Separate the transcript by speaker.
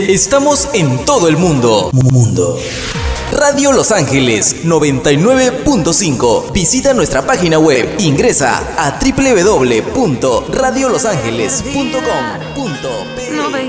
Speaker 1: Estamos en todo el mundo. Radio Los Ángeles 99.5. Visita nuestra página web. Ingresa a www.radiolosangeles.com.pe.